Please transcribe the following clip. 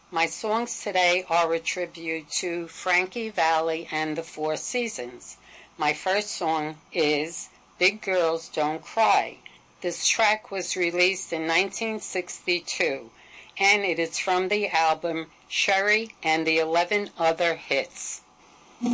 My songs today are a tribute to Frankie Valli and the Four Seasons. My first song is Big Girls Don't Cry. This track was released in 1962, and it is from the album Sherry and the 11 Other Hits.